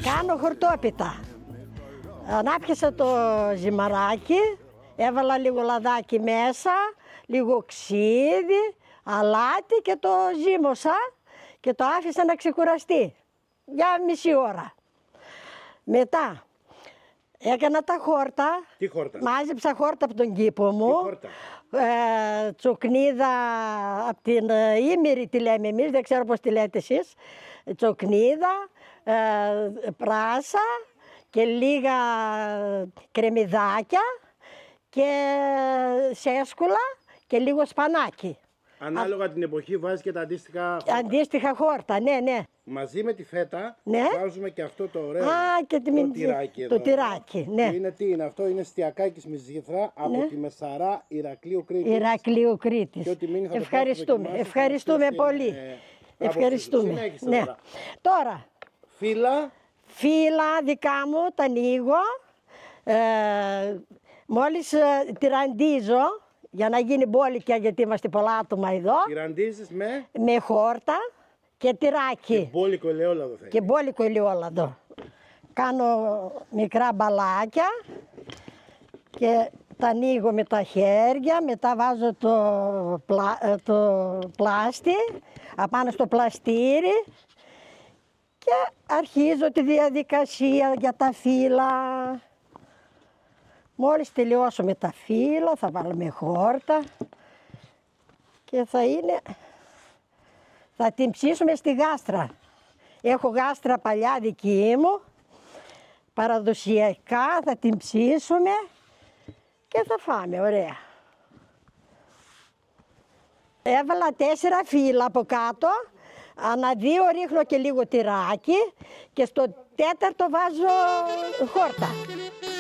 Κάνω χορτόπιτα. Ανάπιασα το ζυμαράκι, έβαλα λίγο λαδάκι μέσα, λίγο ξύδι, αλάτι και το ζύμωσα και το άφησα να ξεκουραστεί για μισή ώρα. Μετά έκανα τα χόρτα. Τι χόρτα? Μάζεψα χόρτα από τον κήπο μου. Τι χόρτα? Τσοκνίδα από την Ήμυρη τη λέμε εμείς, δεν ξέρω πώς τη λέτε εσείς. Τσοκνίδα, πράσα και λίγα κρεμμυδάκια και σέσκουλα και λίγο σπανάκι. Ανάλογα την εποχή βάζει και τα αντίστοιχα χόρτα. Αντίστοιχα χόρτα, ναι, ναι. Μαζί με τη φέτα Ναι. βάζουμε και αυτό το ωραίο Και το τυράκι εδώ. το τυράκι, ναι. Τι είναι αυτό? Είναι στιακάκης μυζήθρα από τη Μεσαρά Ηρακλείου Κρήτης. Ηρακλείου Κρήτης. Και ό,τι μείνει θα το Ευχαριστούμε, δοκιμάσεις. ευχαριστούμε Αυτές πολύ. είναι Ευχαριστούμε. Συνέχισε Ναι. τώρα. Τώρα, φύλλα δικά μου τα ανοίγω. Μόλις τυραντίζω, για να γίνει μπόλικια γιατί είμαστε πολλά άτομα εδώ, Τυραντίζεις με χόρτα και τυράκι. μπόλικο ελαιόλαδο θέλει. Και μπόλικο ελαιόλαδο. Κάνω μικρά μπαλάκια και τα ανοίγω με τα χέρια, μετά βάζω το πλάστη απάνω στο πλαστήρι και αρχίζω τη διαδικασία για τα φύλλα. Μόλις τελειώσω με τα φύλλα θα βάλουμε χόρτα και θα την ψήσουμε στη γάστρα. Έχω γάστρα παλιά δική μου, παραδοσιακά θα την ψήσουμε και θα φάμε ωραία. Έβαλα 4 φύλλα από κάτω, ανά 2 ρίχνω και λίγο τυράκι και στο 4ο βάζω χόρτα.